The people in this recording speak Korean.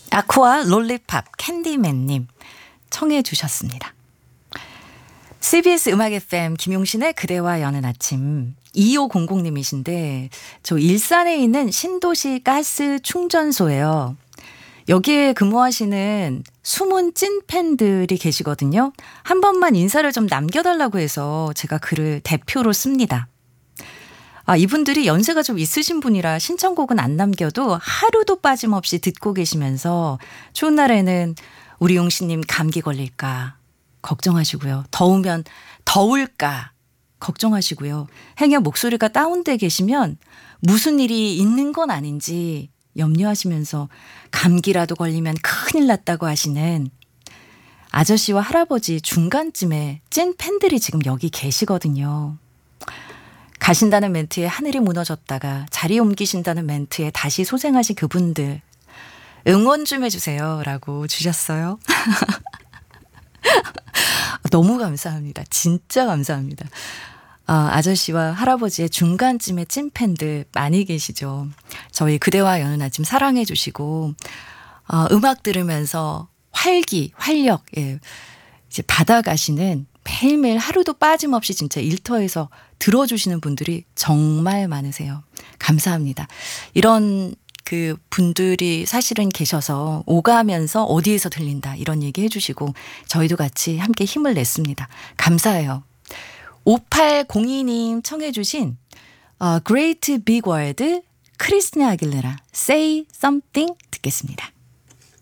아쿠아 롤리팝 캔디맨님 청해 주셨습니다. CBS 음악 FM 김용신의 그대와 여는 아침 2500님이신데 저 일산에 있는 신도시 가스 충전소예요. 여기에 근무하시는 숨은 찐팬들이 계시거든요. 한 번만 인사를 좀 남겨달라고 해서 제가 글을 대표로 씁니다. 이분들이 연세가 좀 있으신 분이라 신청곡은 안 남겨도 하루도 빠짐없이 듣고 계시면서 추운 날에는 우리 용신님 감기 걸릴까 걱정하시고요. 더우면 더울까 걱정하시고요. 행여 목소리가 다운돼 계시면 무슨 일이 있는 건 아닌지 염려하시면서 감기라도 걸리면 큰일 났다고 하시는 아저씨와 할아버지 중간쯤에 찐 팬들이 지금 여기 계시거든요. 가신다는 멘트에 하늘이 무너졌다가 자리 옮기신다는 멘트에 다시 소생하신 그분들 응원 좀 해주세요 라고 주셨어요. 너무 감사합니다. 진짜 감사합니다. 아저씨와 할아버지의 중간쯤에 찐팬들 많이 계시죠. 저희 그대와 여는 아침 사랑해 주시고 음악 들으면서 활력 이제 받아가시는 매일매일 하루도 빠짐없이 진짜 일터에서 들어주시는 분들이 정말 많으세요. 감사합니다. 이런 그 분들이 사실은 계셔서 오가면서 어디에서 들린다 이런 얘기 해주시고 저희도 같이 함께 힘을 냈습니다. 감사해요. 5802님 청해 주신 Great Big World 크리스티나 아길레라 Say Something 듣겠습니다.